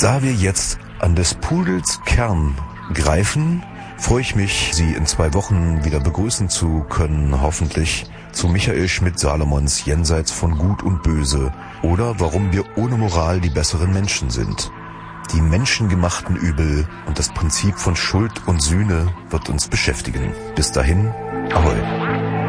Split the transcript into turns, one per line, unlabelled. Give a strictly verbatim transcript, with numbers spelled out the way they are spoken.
Da wir jetzt an des Pudels Kern greifen, freue ich mich, Sie in zwei Wochen wieder begrüßen zu können, hoffentlich zu Michael Schmidt-Salomons Jenseits von Gut und Böse oder warum wir ohne Moral die besseren Menschen sind. Die menschengemachten Übel und das Prinzip von Schuld und Sühne wird uns beschäftigen. Bis dahin, Ahoi.